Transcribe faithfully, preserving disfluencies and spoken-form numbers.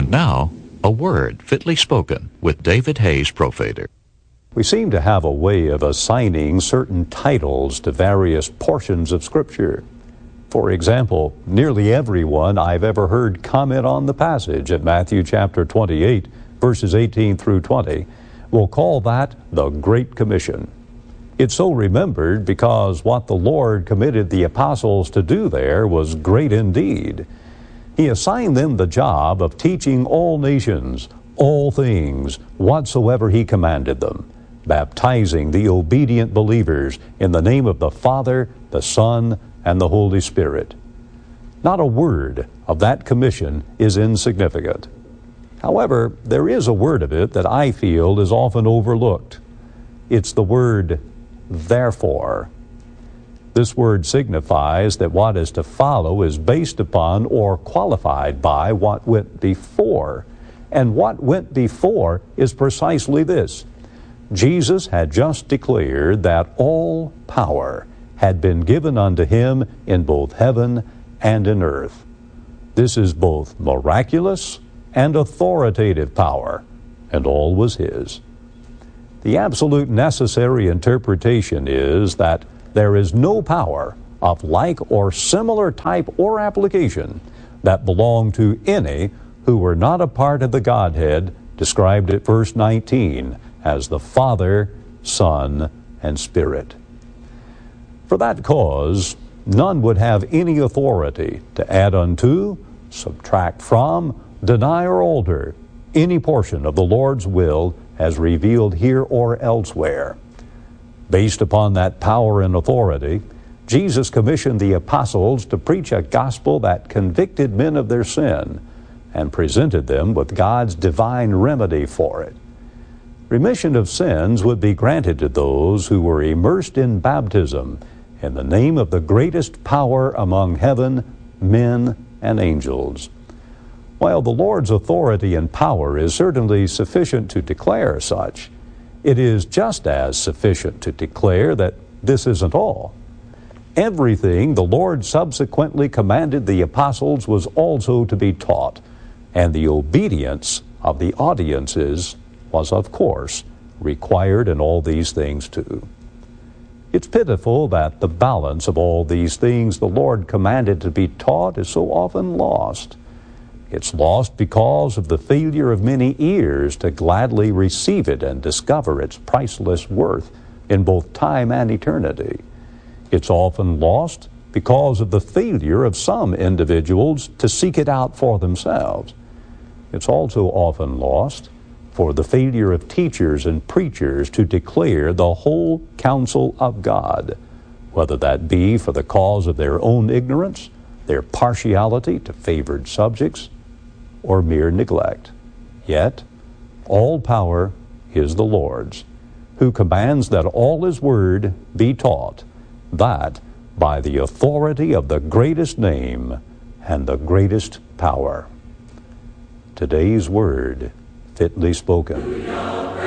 And now, a word fitly spoken with David Hayes Profader. We seem to have a way of assigning certain titles to various portions of Scripture. For example, nearly everyone I've ever heard comment on the passage at Matthew chapter twenty-eight, verses eighteen through twenty, will call that the Great Commission. It's so remembered because what the Lord committed the apostles to do there was great indeed. He assigned them the job of teaching all nations, all things, whatsoever He commanded them, baptizing the obedient believers in the name of the Father, the Son, and the Holy Spirit. Not a word of that commission is insignificant. However, there is a word of it that I feel is often overlooked. It's the word, therefore. This word signifies that what is to follow is based upon or qualified by what went before. And what went before is precisely this. Jesus had just declared that all power had been given unto Him in both heaven and in earth. This is both miraculous and authoritative power, and all was His. The absolute necessary interpretation is that there is no power of like or similar type or application that belonged to any who were not a part of the Godhead, described at verse nineteen as the Father, Son, and Spirit. For that cause, none would have any authority to add unto, subtract from, deny or alter any portion of the Lord's will as revealed here or elsewhere. Based upon that power and authority, Jesus commissioned the apostles to preach a gospel that convicted men of their sin and presented them with God's divine remedy for it. Remission of sins would be granted to those who were immersed in baptism in the name of the greatest power among heaven, men, and angels. While the Lord's authority and power is certainly sufficient to declare such, it is just as sufficient to declare that this isn't all. Everything the Lord subsequently commanded the apostles was also to be taught, and the obedience of the audiences was, of course, required in all these things too. It's pitiful that the balance of all these things the Lord commanded to be taught is so often lost. It's lost because of the failure of many ears to gladly receive it and discover its priceless worth in both time and eternity. It's often lost because of the failure of some individuals to seek it out for themselves. It's also often lost for the failure of teachers and preachers to declare the whole counsel of God, whether that be for the cause of their own ignorance, their partiality to favored subjects, or mere neglect. Yet, all power is the Lord's, who commands that all His word be taught, that by the authority of the greatest name and the greatest power. Today's word, fitly spoken.